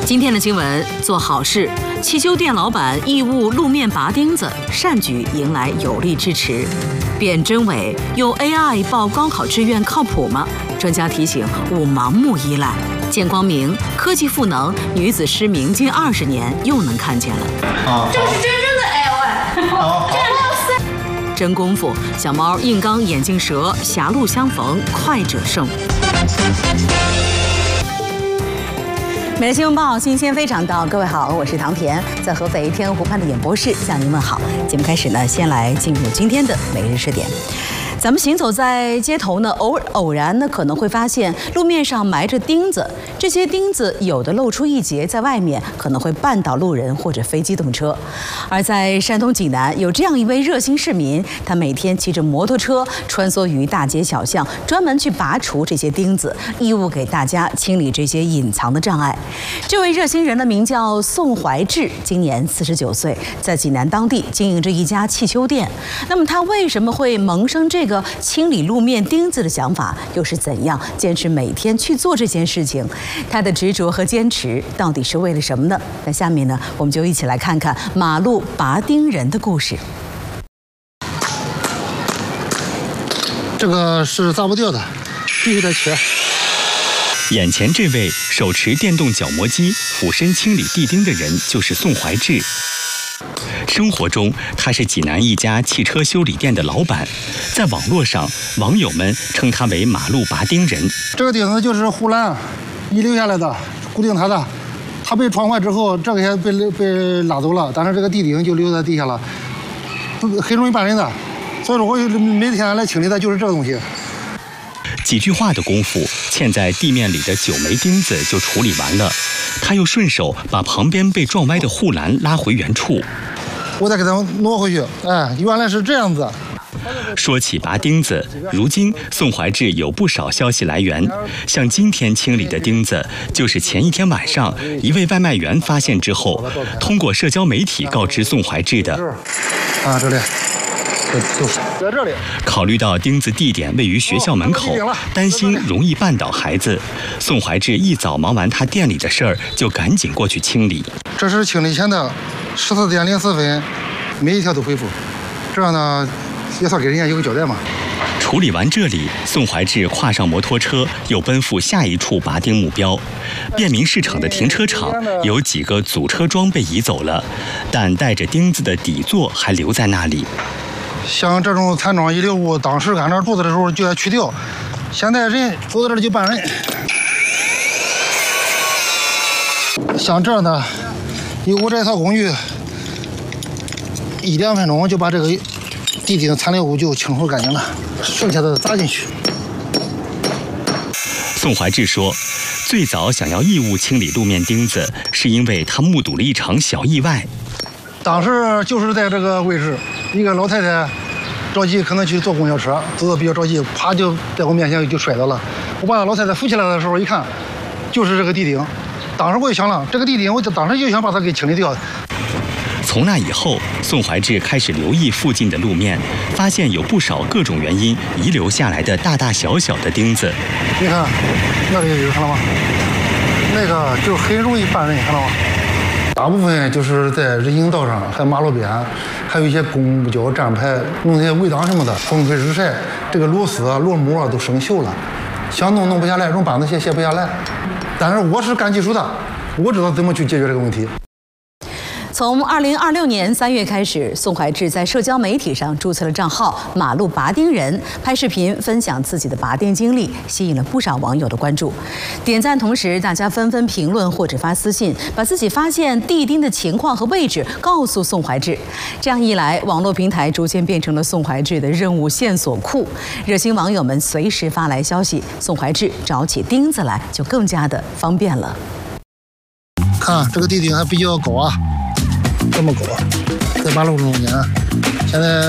今天的新闻，做好事，汽修店老板义务路面拔钉子，善举迎来有力支持。辨真伪，用 AI 报高考志愿靠谱吗？专家提醒勿盲目依赖。见光明，科技赋能，女子失明近20年又能看见了。 这是真正的 AI。好。 真功夫，小猫硬刚眼镜蛇，狭路相逢快者胜。每日新闻报，新鲜非常到，各位好，我是唐田，在合肥天鹅湖畔的演播室向您问好。节目开始呢，先来进入今天的每日视点。咱们行走在街头呢，偶然呢可能会发现路面上埋着钉子，这些钉子有的露出一截在外面，可能会绊倒路人或者非机动车。而在山东济南，有这样一位热心市民，他每天骑着摩托车穿梭于大街小巷，专门去拔除这些钉子，义务给大家清理这些隐藏的障碍。这位热心人的名叫宋怀志，今年49岁，在济南当地经营着一家汽修店。那么他为什么会萌生这个清理路面钉子的想法，又是怎样坚持每天去做这件事情？他的执着和坚持到底是为了什么呢？那下面呢，我们就一起来看看马路拔钉人的故事。 这个是砸不掉的，必须得切。 眼前这位手持电动角磨机俯身清理地钉的人，就是宋怀志。生活中，他是济南一家汽车修理店的老板，在网络上，网友们称他为马路拔钉人。 这个钉子就是护栏遗留下来的，固定它的。它被撞坏之后，这个也被拉走了，但是这个地钉就留在地下了，很容易绊人的。所以说，我每天来清理的就是这个东西。 几句话的功夫，嵌在地面里的9枚钉子就处理完了。他又顺手把旁边被撞歪的护栏拉回原处。 我再给它挪回去，原来是这样子。 说起拔钉子，如今宋怀志有不少消息来源，像今天清理的钉子，就是前一天晚上一位外卖员发现之后，通过社交媒体告知宋怀志的。 这里。在这里。 考虑到钉子地点位于学校门口，担心容易绊倒孩子，宋怀志一早忙完他店里的事儿，就赶紧过去清理。 这是清理前的14点04分，每一条都回复，这样呢也算给人家有个交代嘛。 处理完这里，宋怀志跨上摩托车，又奔赴下一处拔钉目标。便民市场的停车场有几个阻车桩被移走了，但带着钉子的底座还留在那里。 像这种残桩遗留物，当时俺这住的时候就要去掉，现在人走到这里就绊人。像这样的，有我这套工具，1-2分钟就把这个地钉残留物就清除干净了，剩下的砸进去。 宋怀志说，最早想要义务清理路面钉子，是因为他目睹了一场小意外。 当时就是在这个位置，一个老太太着急，可能去坐公交车，走得比较着急，啪就在我面前就摔倒了。我把老太太扶起来的时候一看，就是这个地钉。当时我就想了，这个地钉，我当时就想把它给清理掉。 从那以后，宋怀志开始留意附近的路面，发现有不少各种原因遗留下来的大大小小的钉子。 你看，那个有看到吗？那个就很容易绊人，看到吗？大部分就是在人行道上，还马路边，还有一些公交站牌弄那些围挡什么的，风吹日晒，这个螺丝啊、螺母啊都生锈了，想弄不下来，用板子卸不下来。但是我是干技术的，我知道怎么去解决这个问题。 从2026年3月开始，宋怀志在社交媒体上注册了账号“马路拔钉人”，拍视频分享自己的拔钉经历，吸引了不少网友的关注、点赞。同时，大家纷纷评论或者发私信，把自己发现地钉的情况和位置告诉宋怀志。这样一来，网络平台逐渐变成了宋怀志的任务线索库。热心网友们随时发来消息，宋怀志找起钉子来就更加的方便了。 看这个地钉还比较高啊。这么高，在马路中间，现在